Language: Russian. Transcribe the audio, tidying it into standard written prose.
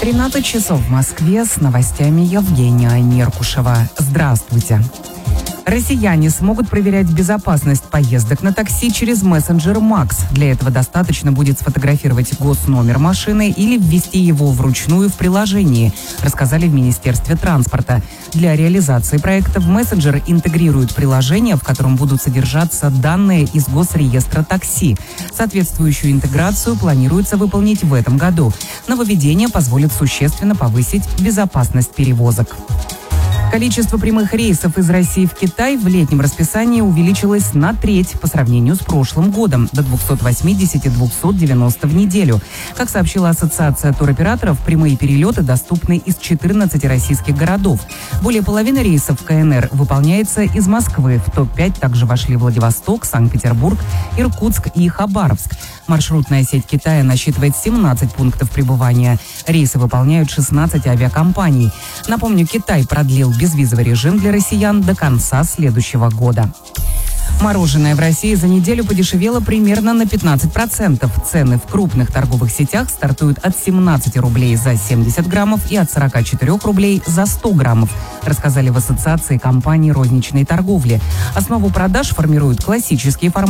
13 часов в Москве, с новостями Евгения Неркушева. Здравствуйте. Россияне смогут проверять безопасность поездок на такси через мессенджер Макс. Для этого достаточно будет сфотографировать госномер машины или ввести его вручную в приложении, рассказали в Министерстве транспорта. Для реализации проекта в мессенджер интегрируют приложение, в котором будут содержаться данные из Госреестра такси. Соответствующую интеграцию планируется выполнить в этом году. Нововведение позволит существенно повысить безопасность перевозок. Количество прямых рейсов из России в Китай в летнем расписании увеличилось на треть по сравнению с прошлым годом, до 280 и 290 в неделю. Как сообщила Ассоциация туроператоров, прямые перелеты доступны из 14 российских городов. Более половины рейсов в КНР выполняется из Москвы. В топ-5 также вошли Владивосток, Санкт-Петербург, Иркутск и Хабаровск. Маршрутная сеть Китая насчитывает 17 пунктов пребывания. Рейсы выполняют 16 авиакомпаний. Напомню, Китай продлил безвизовый режим для россиян до конца следующего года. Мороженое в России за неделю подешевело примерно на 15%. Цены в крупных торговых сетях стартуют от 17 рублей за 70 граммов и от 44 рублей за 100 граммов, рассказали в Ассоциации компаний розничной торговли. Основу продаж формируют классические форматы